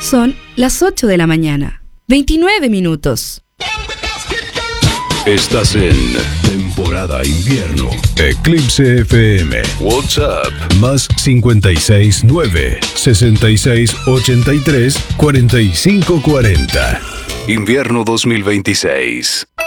Son las 8 de la mañana, 29 minutos. Estás en temporada invierno. Eclipse FM. WhatsApp más 569 6683 4540. Invierno 2026.